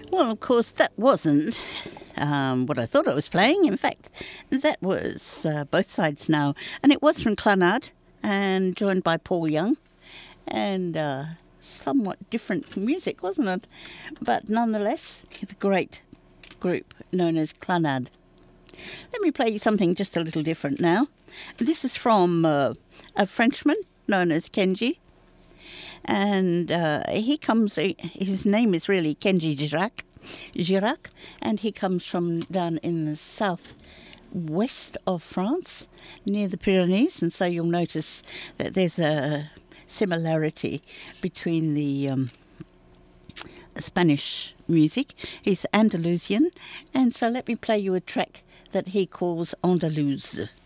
Well, of course, that wasn't what I thought I was playing. In fact, that was Both Sides Now. And it was from Clannad and joined by Paul Young. And somewhat different music, wasn't it? But nonetheless, the great group known as Clannad. Let me play you something just a little different now. This is from a Frenchman known as Kenji. And his name is really Kenji Girac, and he comes from down in the southwest of France, near the Pyrenees, and so you'll notice that there's a similarity between the Spanish music. He's Andalusian, and so let me play you a track that he calls Andalouse.